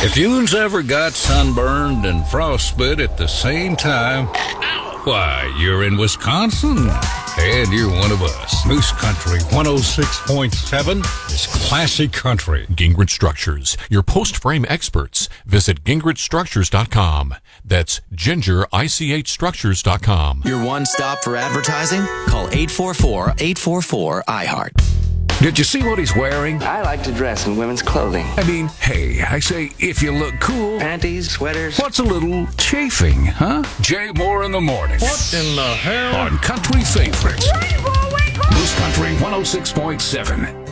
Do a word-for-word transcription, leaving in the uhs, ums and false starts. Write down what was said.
If you've ever got sunburned and frostbite at the same time, why, you're in Wisconsin, and you're one of us. Moose Country one oh six point seven is classic country. Gingrich Structures, your post-frame experts. Visit gingrich structures dot com. That's ginger ich structures dot com. Your one stop for advertising? Call eight four four, eight four four, I heart. Did you see what he's wearing? I like to dress in women's clothing. I mean, hey, I say if you look cool. Panties, sweaters. What's a little chafing, huh? Jay Moore in the morning. What in the hell? On Country Favorites. Moose Country one oh six point seven.